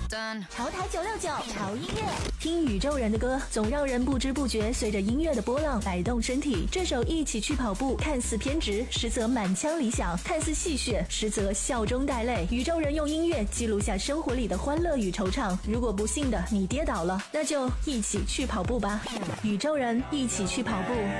潮台969潮音乐，听宇宙人的歌，总让人不知不觉随着音乐的波浪摆动身体。这首《一起去跑步》看似偏执，实则满腔理想；看似戏谑，实则笑中带泪。宇宙人用音乐记录下生活里的欢乐与惆怅。如果不幸的你跌倒了，那就一起去跑步吧。宇宙人一起去跑步。